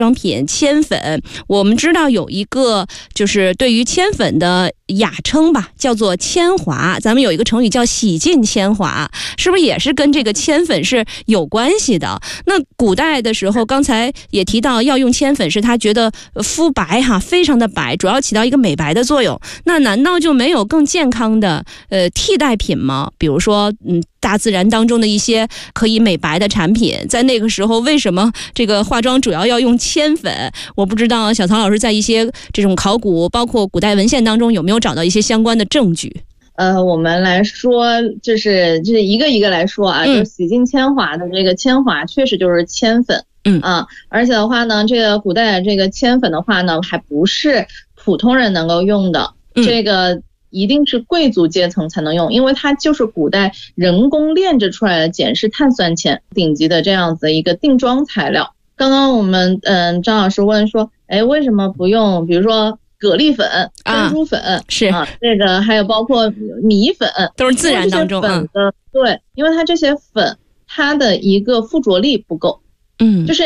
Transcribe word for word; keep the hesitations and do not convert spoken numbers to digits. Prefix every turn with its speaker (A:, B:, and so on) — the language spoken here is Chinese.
A: 妆品铅粉，我们知道有一个就是对于铅粉的雅称吧，叫做铅华。咱们有一个成语叫洗尽铅华，是不是也是跟这个铅粉是有关系的？那古代的时候，刚才也提到要用铅粉，是他觉得肤白哈，非常的白，主要起到一个美白的作用。那难道就没有更健康的呃替代品吗？比如说，嗯。大自然当中的一些可以美白的产品，在那个时候为什么这个化妆主要要用铅粉？我不知道小曹老师在一些这种考古包括古代文献当中有没有找到一些相关的证据？
B: 呃，我们来说，就是就是一个一个来说啊，嗯、就洗尽铅华的这个铅华确实就是铅粉，
A: 嗯
B: 啊，而且的话呢，这个古代的这个铅粉的话呢，还不是普通人能够用的，嗯、这个。一定是贵族阶层才能用，因为它就是古代人工炼制出来的碱式碳酸铅，顶级的这样子一个定妆材料。刚刚我们嗯张老师问说，哎，为什么不用比如说蛤蜊粉、珍珠粉、啊、
A: 是
B: 啊，这个还有包括米粉，
A: 都是自然当中
B: 粉的、嗯、对，因为它这些粉它的一个附着力不够，
A: 嗯，
B: 就是